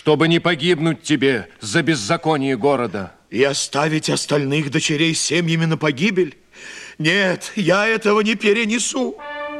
чтобы не погибнуть тебе за беззаконие города. И оставить остальных дочерей семьями на погибель? Нет, я этого не перенесу.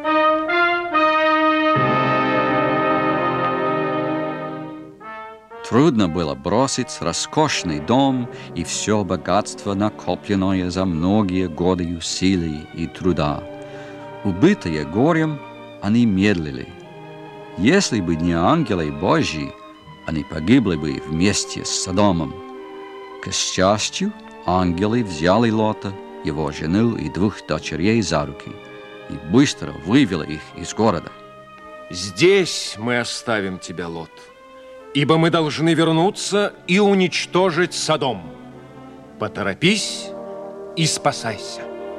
Трудно было бросить роскошный дом и все богатство, накопленное за многие годы усилий и труда. Убитые горем, они медлили. Если бы не ангелы Божьи, они погибли бы вместе с Содомом. К счастью, ангелы взяли Лота, его жену и 2 дочерей за руки и быстро вывели их из города. Здесь мы оставим тебя, Лот, ибо мы должны вернуться и уничтожить Содом. Поторопись и спасайся.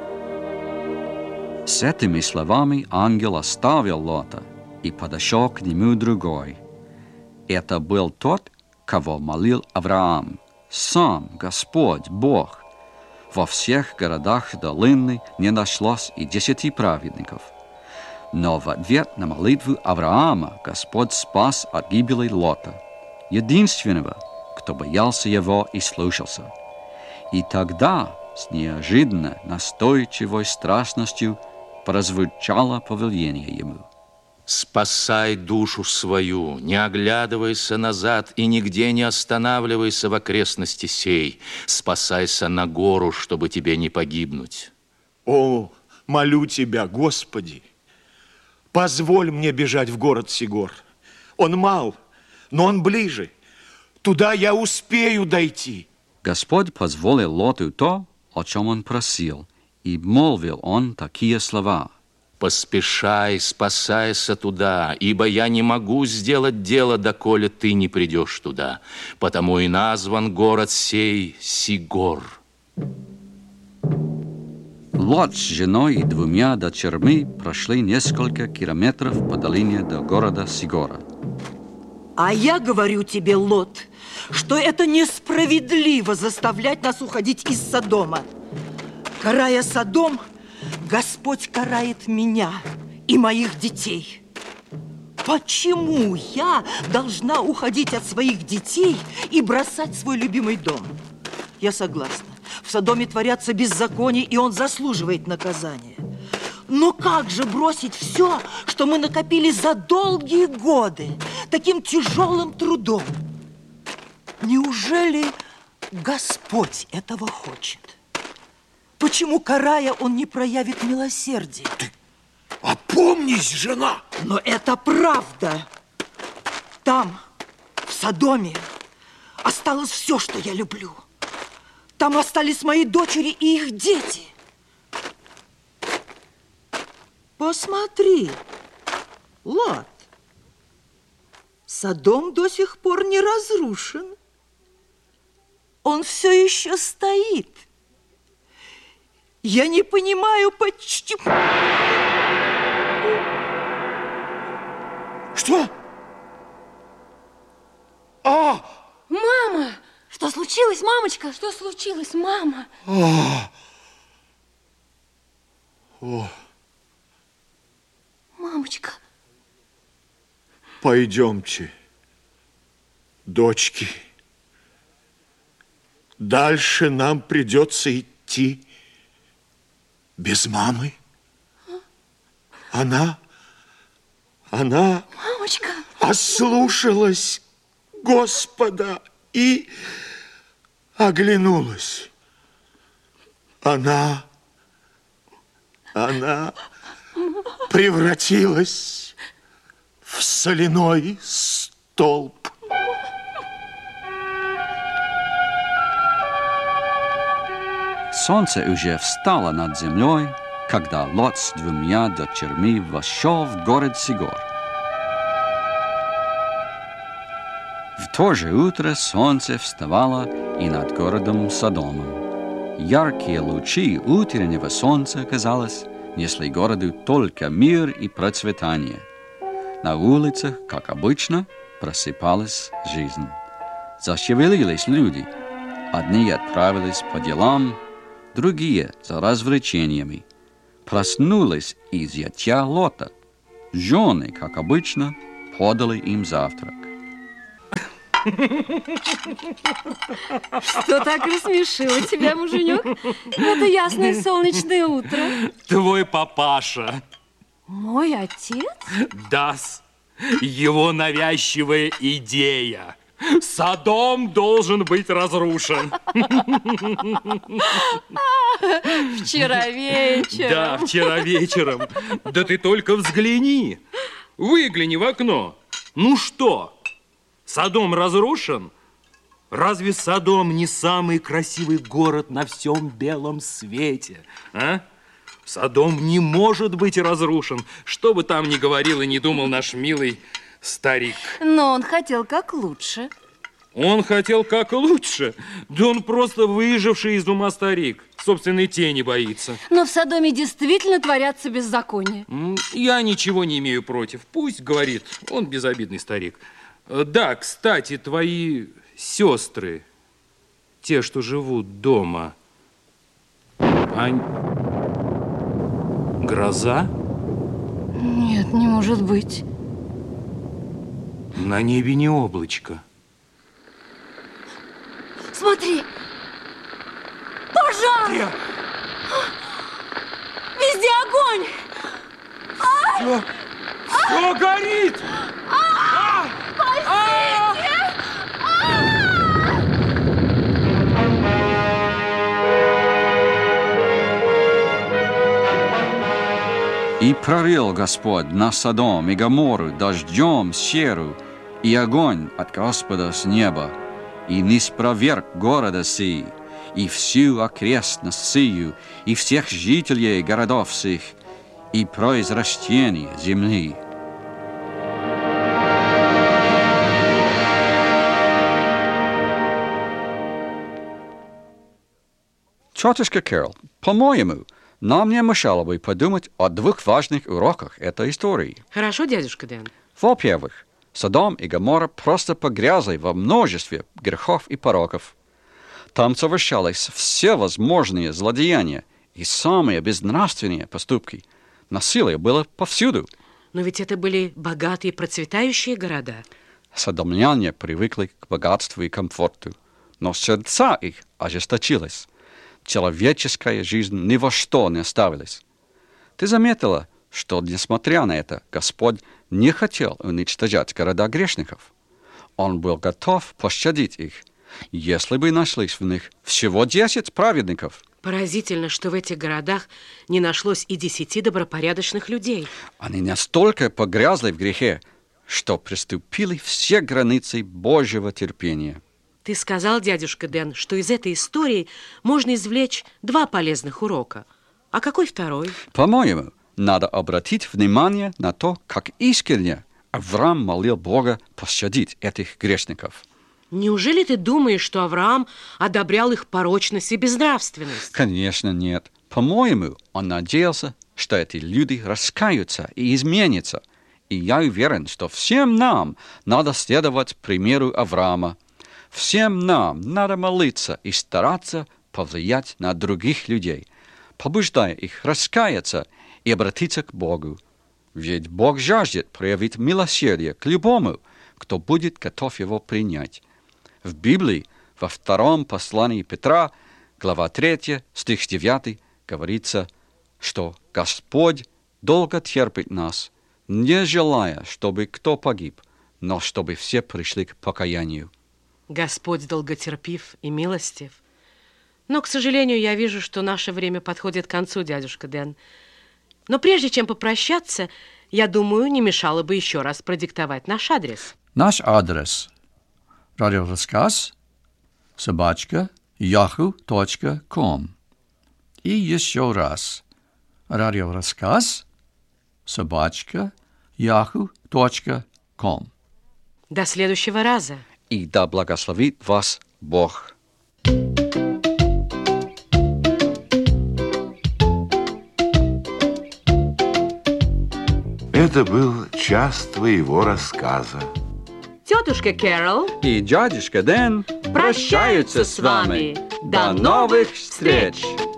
С этими словами ангел оставил Лота и подошел к нему другой. Это был тот, кого молил Авраам, сам Господь Бог. Во всех городах долины не нашлось и 10 праведников. Но в ответ на молитву Авраама Господь спас от гибели Лота, единственного, кто боялся его и слушался. И тогда с неожиданно настойчивой страстностью прозвучало повеление ему. Спасай душу свою, не оглядывайся назад и нигде не останавливайся в окрестности сей. Спасайся на гору, чтобы тебе не погибнуть. О, молю тебя, Господи, позволь мне бежать в город Сигор. Он мал, но он ближе. Туда я успею дойти. Господь позволил Лоту то, о чем он просил, и молвил он такие слова. Поспешай, спасайся туда, ибо я не могу сделать дело, доколе ты не придешь туда. Потому и назван город сей Сигор. Лот с женой и 2 дочерьми прошли несколько километров по долине до города Сигора. А я говорю тебе, Лот, что это несправедливо заставлять нас уходить из Содома. Карая Содом, Господь карает меня и моих детей. Почему я должна уходить от своих детей и бросать свой любимый дом? Я согласна. В Содоме творятся беззакония, и он заслуживает наказания. Но как же бросить все, что мы накопили за долгие годы, таким тяжелым трудом? Неужели Господь этого хочет? Почему, карая, он не проявит милосердия? Ты опомнись, жена! Но это правда. Там, в Содоме, осталось все, что я люблю. Там остались мои дочери и их дети. Посмотри, Лот, Содом до сих пор не разрушен. Он все еще стоит. Я не понимаю, почему... Что? Мама! Что случилось, мамочка? Что случилось, мама? Мамочка. Пойдемте, дочки. Дальше нам придется идти без мамы. Она Мамочка. ослушалась Господа и оглянулась. Она превратилась в соляной столб. Солнце уже встало над землей, когда Лот с 2 дочерьми вошел в город Сигор. В то же утро солнце вставало и над городом Содомом. Яркие лучи утреннего солнца, казалось, несли городу только мир и процветание. На улицах, как обычно, просыпалась жизнь. Зашевелились люди. Одни отправились по делам, другие за развлечениями. Проснулись и зятья Лота. Жены, как обычно, подали им завтрак. Что так рассмешило тебя, муженек? Это ясное солнечное утро. Твой папаша. Мой отец? Да-с. Его навязчивая идея. Содом должен быть разрушен. Вчера вечером. Да, вчера вечером. Да ты только взгляни. Выгляни в окно. Ну что, Содом разрушен? Разве Содом не самый красивый город на всем белом свете, а? Содом не может быть разрушен, что бы там ни говорил и ни думал наш милый старик. Но он хотел как лучше. Он хотел как лучше. Да он просто выживший из ума старик. Собственной тени боится. Но в Содоме действительно творятся беззакония. Я ничего не имею против. Пусть говорит. Он безобидный старик. Да, кстати, твои сестры, те, что живут дома, они... Гроза? Нет, не может быть. На небе не облачко. Смотри! Пожар! Где? Везде огонь! Все горит! И пролил Господь на Содом и Гоморру дождем серу и огонь от Господа с неба, и ниспроверг города сей, и всю окрестность сию, и всех жителей городов сих, и произрастение земли. Тетушка Кэрол, по-моему, нам не мешало бы подумать о двух важных уроках этой истории. Хорошо, дядюшка Дэн. Во-первых, Содом и Гоморра просто погрязли во множестве грехов и пороков. Там совершались все возможные злодеяния и самые безнравственные поступки. Насилие было повсюду. Но ведь это были богатые, процветающие города. Содомляне привыкли к богатству и комфорту, но сердца их ожесточились. Человеческая жизнь ни во что не ставилась. Ты заметила, что, несмотря на это, Господь не хотел уничтожать города грешников. Он был готов пощадить их, если бы нашлись в них всего 10 праведников. Поразительно, что в этих городах не нашлось и 10 добропорядочных людей. Они настолько погрязли в грехе, что приступили все границы Божьего терпения. Ты сказал, дядюшка Дэн, что из этой истории можно извлечь 2 полезных урока. А какой второй? По-моему, надо обратить внимание на то, как искренне Авраам молил Бога пощадить этих грешников. Неужели ты думаешь, что Авраам одобрял их порочность и безнравственность? Конечно, нет. По-моему, он надеялся, что эти люди раскаются и изменятся. И я уверен, что всем нам надо следовать примеру Авраама. Всем нам надо молиться и стараться повлиять на других людей, побуждая их раскаяться и обратиться к Богу. Ведь Бог жаждет проявить милосердие к любому, кто будет готов его принять. В Библии, во 2 послании Петра, глава 3, стих 9, говорится, что Господь долго терпит нас, не желая, чтобы кто погиб, но чтобы все пришли к покаянию. Господь долготерпив и милостив. Но, к сожалению, я вижу, что наше время подходит к концу, дядюшка Дэн. Но прежде чем попрощаться, я думаю, не мешало бы еще раз продиктовать наш адрес. Наш адрес – radioraskaz@yahoo.com. И еще раз – radioraskaz@yahoo.com. До следующего раза. И да благословит вас Бог. Это был час твоего рассказа. Тетушка Кэрол И дядюшка Дэн прощаются с вами. До новых встреч!